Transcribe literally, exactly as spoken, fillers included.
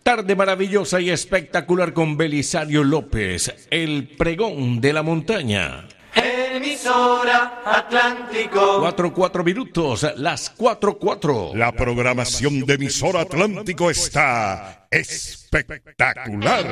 Tarde maravillosa y espectacular con Belisario López, el pregón de la montaña. Emisora Atlántico. Cuatro, cuatro minutos, las cuatro, cuatro. La programación de Emisora Atlántico está espectacular.